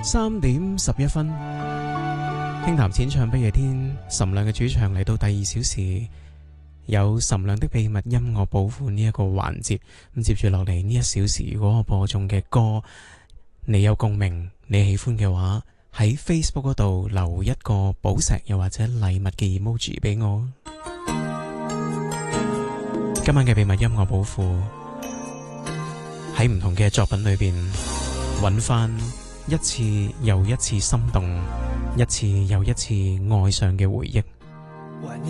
3:11，輕談淺唱不夜天，岑亮嘅主場嚟到第2小時，有岑亮的秘密音樂寶庫呢一個環節。咁接住落嚟呢1小時，如果我播中嘅歌你有共鳴，你喜歡嘅話，喺 Facebook 嗰度留一個寶石又或者禮物嘅 emoji 俾我。今晚嘅秘密音樂寶庫喺唔同嘅作品裏邊揾翻一次又一次心動，一次又一次愛上嘅回憶。